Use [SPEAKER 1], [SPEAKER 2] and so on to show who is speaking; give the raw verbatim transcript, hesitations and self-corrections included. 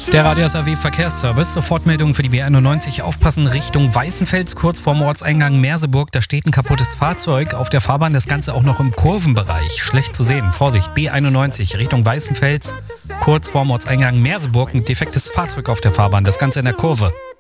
[SPEAKER 1] Der Radio S R W Verkehrsservice. Sofortmeldung für die B einundneunzig. Aufpassen Richtung Weißenfels, kurz vorm Ortseingang Merseburg. Da steht ein kaputtes Fahrzeug auf der Fahrbahn. Das Ganze auch noch im Kurvenbereich. Schlecht zu sehen. Vorsicht, B einundneunzig Richtung Weißenfels, kurz vorm Ortseingang Merseburg. Ein defektes Fahrzeug auf der Fahrbahn. Das Ganze in der Kurve.